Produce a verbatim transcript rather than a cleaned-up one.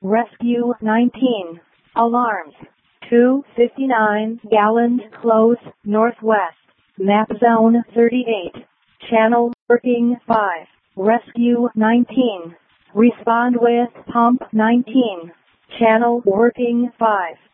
Rescue nineteen. Alarms. two fifty-nine gallons close, northwest. Map zone thirty-eight. Channel working five. Rescue nineteen. Respond with pump nineteen. Channel working five.